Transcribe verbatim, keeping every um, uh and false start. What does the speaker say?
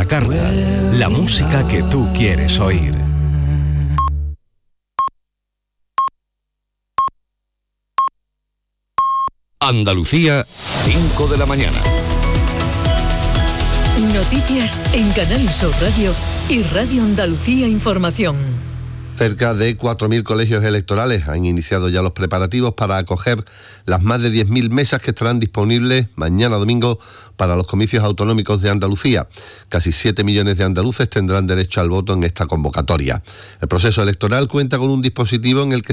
Carta, la música que tú quieres oír. Andalucía, cinco de la mañana. Noticias en Canal Sur Radio y Radio Andalucía Información. Cerca de cuatro mil colegios electorales han iniciado ya los preparativos para acoger las más de diez mil mesas que estarán disponibles mañana domingo para los comicios autonómicos de Andalucía. Casi siete millones de andaluces tendrán derecho al voto en esta convocatoria. El proceso electoral cuenta con un dispositivo en el que